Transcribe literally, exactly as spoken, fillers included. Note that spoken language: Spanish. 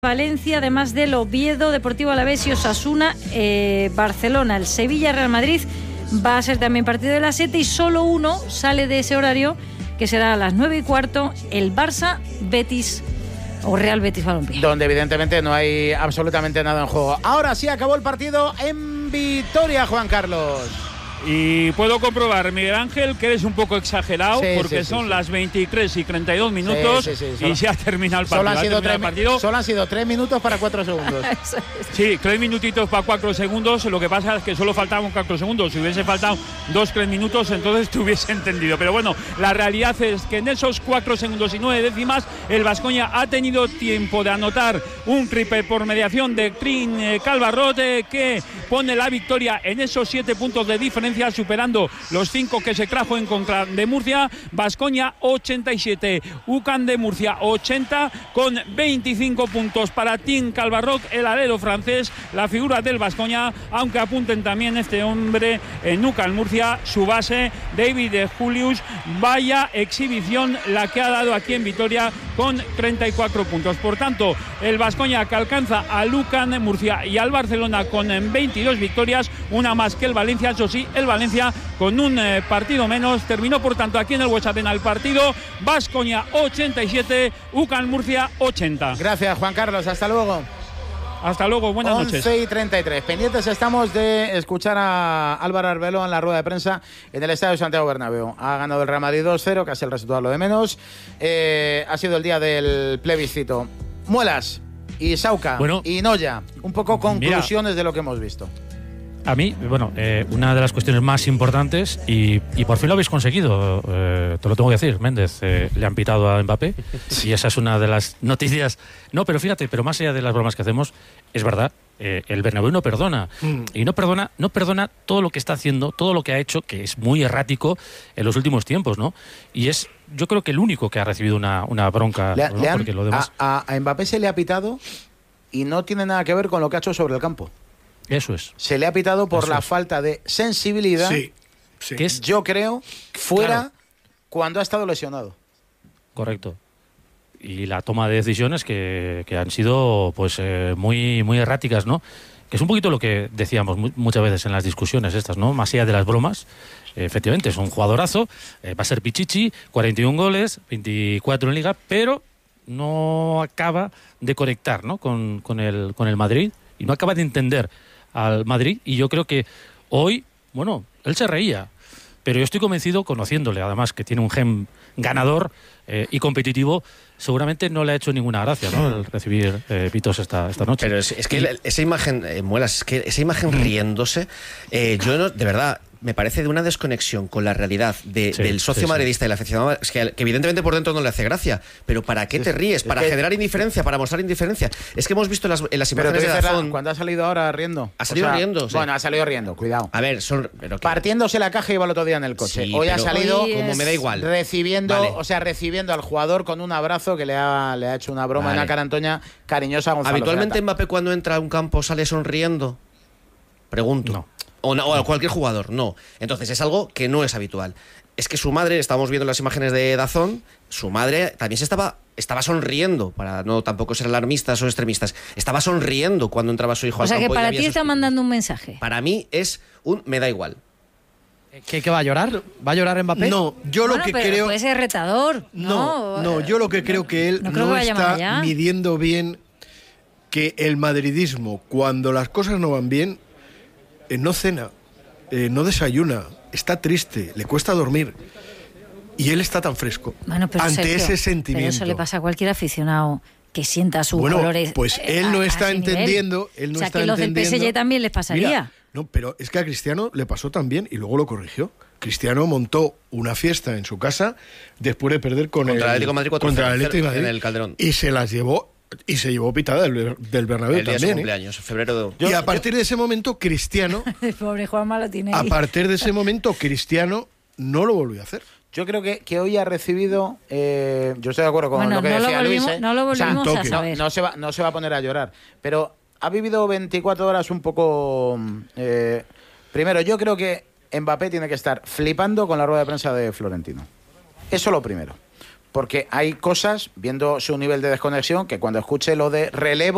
Valencia, además del Oviedo, Deportivo Alavés y Osasuna, eh, Barcelona. El Sevilla-Real Madrid va a ser también partido de las siete y solo uno sale de ese horario, que será a las nueve y cuarto, el Barça-Betis o Real Betis Balompié. Donde evidentemente no hay absolutamente nada en juego. Ahora sí acabó el partido en Vitoria, Juan Carlos. Y puedo comprobar, Miguel Ángel, que eres un poco exagerado, sí, porque sí, sí, son sí. las veintitrés y treinta y dos minutos sí, sí, sí. y se ha terminado el partido. Solo han, sido tres, el partido. Solo han sido tres minutos para cuatro segundos. Sí, tres minutitos para cuatro segundos. Lo que pasa es que solo faltaban cuatro segundos. Si hubiese faltado dos, tres minutos, entonces te hubiese entendido. Pero bueno, la realidad es que en esos cuatro segundos y nueve décimas, el Baskonia ha tenido tiempo de anotar un triple por mediación de Trin eh, Calvarrot, eh, que pone la victoria en esos siete puntos de diferencia, superando los cinco que se trajo en contra de Murcia. Baskonia ochenta y siete, U C A M de Murcia ochenta, con veinticinco puntos para Tim Calvarrot, el alero francés, la figura del Baskonia, aunque apunten también este hombre en U C A M Murcia, su base, David Julius. Vaya exhibición la que ha dado aquí en Vitoria, con treinta y cuatro puntos. Por tanto, el Baskonia, que alcanza al U C A M Murcia y al Barcelona con veintidós victorias, una más que el Valencia. Eso sí, el Valencia con un eh, partido menos. Terminó por tanto aquí en el Buesa Arena el partido. Baskonia ochenta y siete, U C A M Murcia ochenta. Gracias, Juan Carlos, hasta luego. Hasta luego, buenas noches. once y treinta y tres. Pendientes estamos de escuchar a Álvaro Arbeloa en la rueda de prensa en el Estadio Santiago Bernabéu. Ha ganado el Real Madrid dos cero, casi el resultado lo de menos. Eh, ha sido el día del plebiscito. Muelas y Sauca bueno, y Noya, un poco conclusiones mira, de lo que hemos visto. A mí, bueno, eh, una de las cuestiones más importantes, y, y por fin lo habéis conseguido, eh, te lo tengo que decir, Méndez, eh, le han pitado a Mbappé, y esa es una de las noticias. No, pero fíjate, pero más allá de las bromas que hacemos, es verdad, eh, el Bernabéu no perdona, mm. y no perdona, no perdona todo lo que está haciendo, todo lo que ha hecho, que es muy errático en los últimos tiempos, ¿no? Y es, yo creo que el único que ha recibido una, una bronca, le, ¿no? le han, Porque lo demás... a, a Mbappé se le ha pitado y no tiene nada que ver con lo que ha hecho sobre el campo. Eso es. Se le ha pitado por Eso la es. falta de sensibilidad, sí, sí. que es, yo creo, fuera claro. cuando ha estado lesionado. Correcto. Y la toma de decisiones que, que han sido pues eh, muy, muy erráticas, ¿no? Que es un poquito lo que decíamos mu- muchas veces en las discusiones estas, ¿no? Más allá de las bromas, eh, efectivamente, es un jugadorazo, eh, va a ser Pichichi, cuarenta y un goles, veinticuatro en Liga, pero no acaba de conectar, ¿no? con, con, el, con el Madrid, y no acaba de entender al Madrid, y yo creo que hoy, bueno, él se reía, pero yo estoy convencido, conociéndole además que tiene un gen ganador eh, y competitivo, seguramente no le ha hecho ninguna gracia, ¿no? El recibir eh, pitos esta, esta noche. Pero es, es que y... esa imagen, eh, Muelas, es que esa imagen riéndose, eh, yo no, de verdad, me parece de una desconexión con la realidad de, sí, del socio sí, madridista sí. y la aficionado, es que, que evidentemente por dentro no le hace gracia, pero ¿para qué sí, te ríes? ¿Para que... generar indiferencia? ¿Para mostrar indiferencia? Es que hemos visto en las, en las imágenes de Dazón... ¿Cuándo ha salido ahora riendo? Ha salido o sea, riendo, sí. Bueno, ha salido riendo, cuidado. A ver, son... Pero que... partiéndose la caja, iba el otro día en el coche. Sí, hoy ha salido... Hoy es... como me da igual. Recibiendo, vale. o sea, recibiendo al jugador con un abrazo que le ha, le ha hecho una broma, vale. en la cara Antoña cariñosa a Gonzalo ¿Habitualmente Serrata. Mbappé cuando entra a un campo sale sonriendo? Pregunto. No. O, no, o a cualquier jugador, no. Entonces es algo que no es habitual. Es que su madre, estábamos viendo las imágenes de Dazón, su madre también se estaba, estaba sonriendo, para no tampoco ser alarmistas o extremistas, estaba sonriendo cuando entraba su hijo o al sea campo. O sea que para ti sus... está mandando un mensaje. Para mí es un me da igual. ¿Qué, qué va a llorar? ¿Va a llorar Mbappé? No, yo bueno, lo que pero creo... puede ser retador. No, no, no yo lo que creo que él no, no, no que está midiendo bien que el madridismo, cuando las cosas no van bien, eh, no cena. Eh, no desayuna, está triste, le cuesta dormir, y él está tan fresco bueno, pero ante Sergio, ese sentimiento. Pero eso le pasa a cualquier aficionado que sienta sus bueno, colores. Pues él a, no a está entendiendo, nivel. él no o sea, está que los entendiendo. del P S G también les pasaría. Mira, no, pero es que a Cristiano le pasó también y luego lo corrigió. Cristiano montó una fiesta en su casa después de perder con contra el Atlético Madrid, contra el Atlético Madrid en el Calderón y se las llevó. Y se llevó pitada del, del Bernabéu el día también. De su cumpleaños, ¿eh? febrero de... Y a partir de ese momento, Cristiano... El pobre Juanma lo tiene ahí. A partir de ese momento, Cristiano no lo volvió a hacer. Yo creo que, que hoy ha recibido... Eh, yo estoy de acuerdo con bueno, lo que no decía lo volvimos, Luis. ¿eh? No lo volvimos o sea, a saber. No, no, se va, no se va a poner a llorar. Pero ha vivido veinticuatro horas un poco... Eh, primero, yo creo que Mbappé tiene que estar flipando con la rueda de prensa de Florentino. Eso lo primero. Porque hay cosas, viendo su nivel de desconexión, que cuando escuche lo de relevo